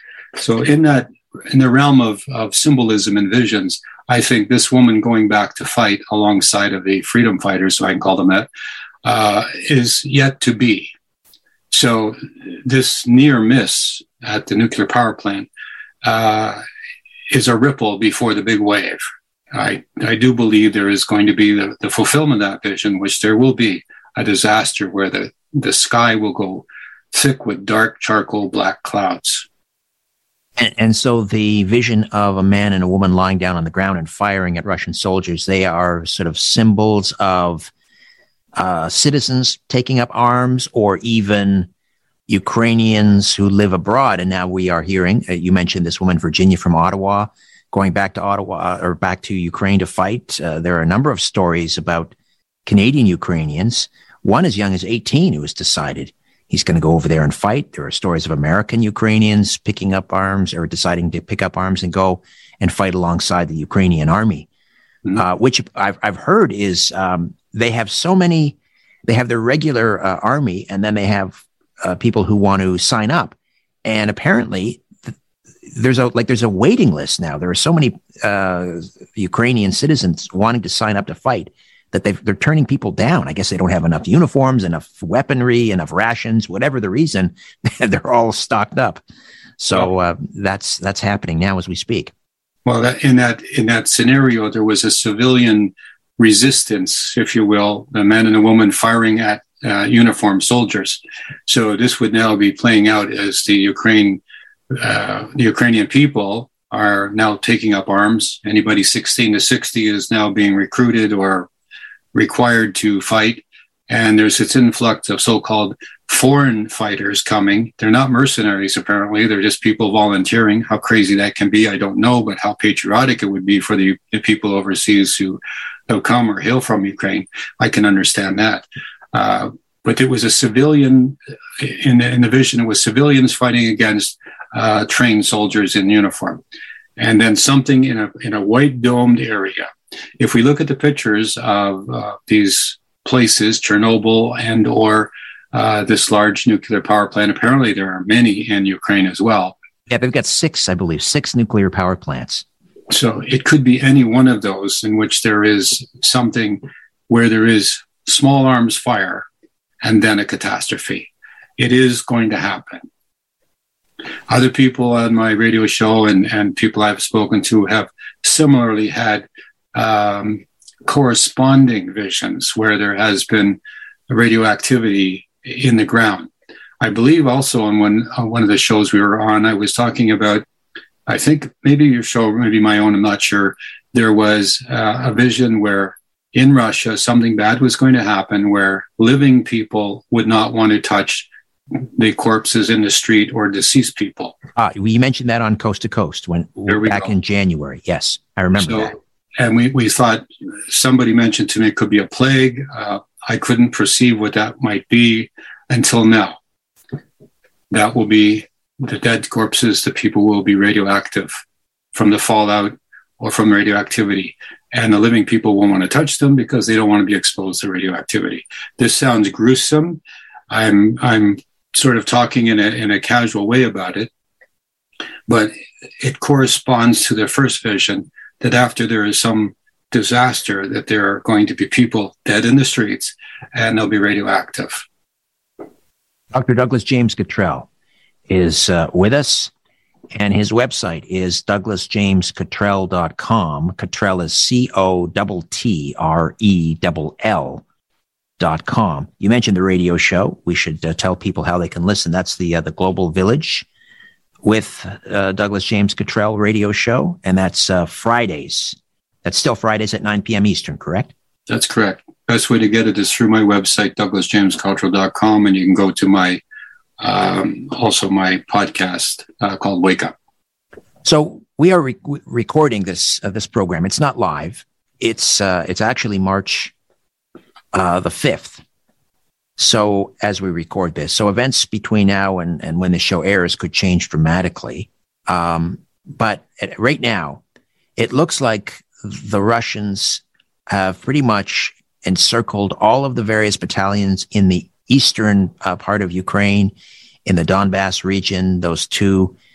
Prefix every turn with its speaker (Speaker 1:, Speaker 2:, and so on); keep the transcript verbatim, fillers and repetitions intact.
Speaker 1: So in that, in the realm of, of symbolism and visions, I think this woman going back to fight alongside of the freedom fighters, so I can call them that, uh, is yet to be. So this near miss at the nuclear power plant uh, is a ripple before the big wave. I, I do believe there is going to be the, the fulfillment of that vision, which there will be a disaster where the, the sky will go thick with dark charcoal black clouds.
Speaker 2: And, and so the vision of a man and a woman lying down on the ground and firing at Russian soldiers, they are sort of symbols of uh, citizens taking up arms, or even Ukrainians who live abroad. And now we are hearing, uh, you mentioned this woman, Virginia from Ottawa, going back to Ottawa or back to Ukraine to fight. Uh, there are a number of stories about Canadian Ukrainians, one as young as eighteen, who has decided he's going to go over there and fight. There are stories of American Ukrainians picking up arms or deciding to pick up arms and go and fight alongside the Ukrainian army, mm-hmm. uh, which I've, I've heard is um, they have so many, they have their regular uh, army, and then they have uh, people who want to sign up. And apparently th- there's a, like, there's a waiting list now. There are so many uh, Ukrainian citizens wanting to sign up to fight that they've, they're turning people down. I guess they don't have enough uniforms, enough weaponry, enough rations, whatever the reason, they're all stocked up. So uh, that's that's happening now as we speak.
Speaker 1: Well, that, in that in that scenario, there was a civilian resistance, if you will, a man and a woman firing at uh, uniformed soldiers. So this would now be playing out as the Ukraine, uh, the Ukrainian people are now taking up arms. Anybody sixteen to sixty is now being recruited or required to fight, and there's this influx of so-called foreign fighters coming. They're not mercenaries, apparently. They're just people volunteering. How crazy that can be, I don't know, but how patriotic it would be for the, the people overseas who have come or hail from Ukraine, I can understand that. Uh, but it was a civilian, in the, in the vision, it was civilians fighting against uh, trained soldiers in uniform. And then something in a in a white domed area. If we look at the pictures of uh, these places, Chernobyl and or uh, this large nuclear power plant, apparently there are many in Ukraine as well.
Speaker 2: Yeah, they've got six, I believe, six nuclear power plants.
Speaker 1: So it could be any one of those in which there is something where there is small arms fire and then a catastrophe. It is going to happen. Other people on my radio show and, and people I've spoken to have similarly had um, corresponding visions where there has been radioactivity in the ground. I believe also on one, on one of the shows we were on, I was talking about, I think maybe your show, maybe my own, I'm not sure. There was uh, a vision where in Russia, something bad was going to happen where living people would not want to touch the corpses in the street or deceased people.
Speaker 2: Ah, you mentioned that on Coast to Coast when back go. in January. Yes, I remember so, that.
Speaker 1: And we, we thought, somebody mentioned to me it could be a plague. Uh, I couldn't perceive what that might be until now. That will be the dead corpses, the people will be radioactive from the fallout or from radioactivity. And the living people won't want to touch them because they don't want to be exposed to radioactivity. This sounds gruesome. I'm I'm sort of talking in a in a casual way about it, but it corresponds to the first vision that after there is some disaster, that there are going to be people dead in the streets and they'll be radioactive.
Speaker 2: Doctor Douglas James Cottrell is uh, with us, and his website is douglas james cottrell dot com. Cottrell is C O T T R E L L dot com. You mentioned the radio show. We should uh, tell people how they can listen. That's the uh, the Global Village with uh, Douglas James Cottrell radio show, and that's uh, Fridays. That's still Fridays at nine p.m. Eastern, correct?
Speaker 1: That's correct. Best way to get it is through my website, douglas james cottrell dot com, and you can go to my um, also my podcast uh, called Wake Up.
Speaker 2: So we are re- recording this uh, this program. It's not live. It's uh, it's actually March uh, the fifth. So as we record this, so events between now and, and when the show airs could change dramatically. Um, but at, right now, it looks like the Russians have pretty much encircled all of the various battalions in the eastern uh, part of Ukraine, in the Donbass region, those two